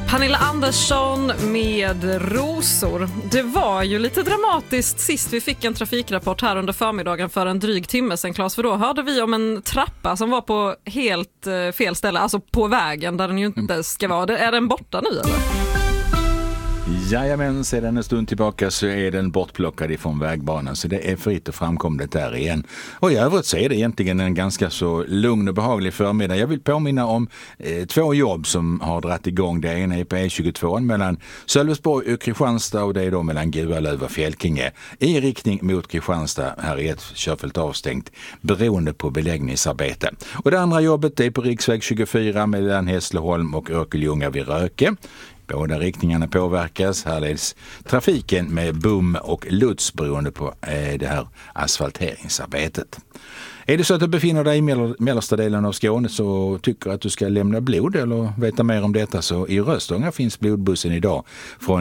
Pernilla Andersson med Rosor. Det var ju lite dramatiskt sist vi fick en trafikrapport här under förmiddagen för en dryg timme sedan, Claes, för då hörde vi om en trappa som var på helt fel ställe, alltså på vägen där den ju inte ska vara. Är den borta nu eller? Jajamän, sedan en stund tillbaka så är den bortplockad ifrån vägbanan, så det är fritt och framkomligt där igen. Och i övrigt så är det egentligen en ganska så lugn och behaglig förmiddag. Jag vill påminna om 2 jobb som har dratt igång. Det ena är på E22 mellan Sölvesborg och Kristianstad, och det är då mellan Gualöv och Fjälkinge i riktning mot Kristianstad. Här är ett körfält avstängt beroende på beläggningsarbete. Och det andra jobbet är på riksväg 24 mellan Hässleholm och Örkelljunga vid Röke. Båda riktningarna påverkas. Här leds trafiken med bom och lots beroende på det här asfalteringsarbetet. Är det så att du befinner dig i mellersta delen av Skåne så tycker att du ska lämna blod eller veta mer om detta, så i Röstånga finns blodbussen idag från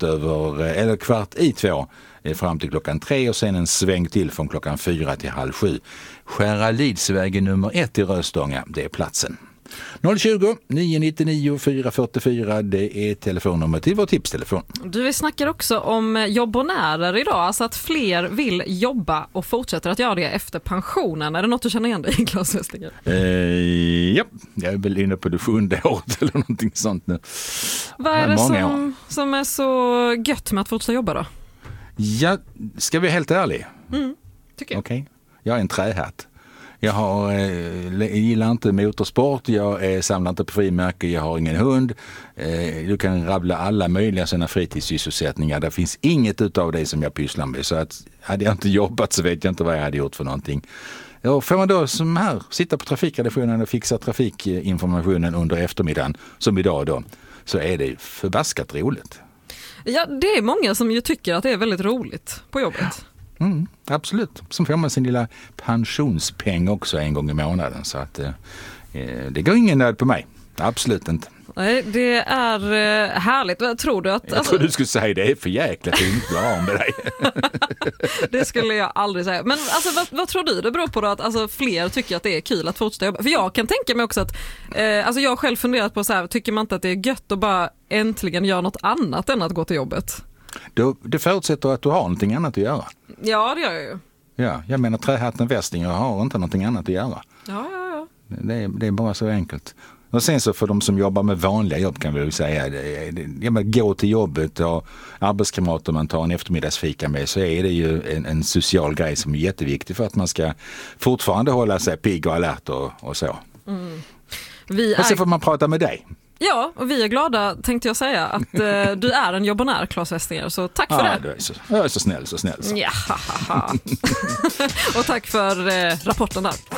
2:15 fram till klockan 3 och sen en sväng till från klockan 4 till 6:30. Skäralidsvägen nummer 1 i Röstånga, det är platsen. 020 999 444, det är telefonnummer till vår tipstelefon. Vi snackar också om jobbonärer idag, alltså att fler vill jobba och fortsätter att göra det efter pensionen. Är det något du känner igen dig i, Claes Westinger? Ja, jag är väl inne på det 7:e året eller någonting sånt nu. Vad är det som är så gött med att fortsätta jobba då? Ja, ska vi helt ärlig? Tycker jag. Okej. Jag är en trähatt. Jag gillar inte motorsport, jag samlar inte på frimärken, jag har ingen hund. Du kan rabbla alla möjliga sådana fritidssysselsättningar. Det finns inget utav det som jag pysslar med. Så att hade jag inte jobbat så vet jag inte vad jag hade gjort för någonting. Och får man då som här sitta på trafikredaktionen och fixa trafikinformationen under eftermiddagen, som idag då, så är det förbaskat roligt. Ja, det är många som ju tycker att det är väldigt roligt på jobbet. Absolut. Som får man sin lilla pensionspeng också en gång i månaden. Så att det går ingen nöd på mig. Absolut inte. Nej, det är härligt. Vad tror du att... Jag tror du skulle säga det är för jäkla fint bra med dig. Det skulle jag aldrig säga. Men alltså, vad tror du det beror på då att alltså, fler tycker att det är kul att fortsätta jobba? För jag kan tänka mig också att alltså, jag har själv funderat på så här, tycker man inte att det är gött att bara äntligen göra något annat än att gå till jobbet? Det förutsätter att du har någonting annat att göra. Ja, det gör jag ju. Ja, jag menar trähatten Westinger har inte någonting annat att göra. Ja. Det är bara så enkelt. Och sen så för de som jobbar med vanliga jobb kan vi väl säga, gå till jobbet och arbetskamrater man tar en eftermiddagsfika med, så är det ju en social grej som är jätteviktig för att man ska fortfarande hålla sig pigg och alert och så. Och så får man prata med dig. Ja, och vi är glada, tänkte jag säga, att du är en jobbonär, Claes Westinger, så tack för det. Jag är så snäll. Ja, och tack för rapporten där.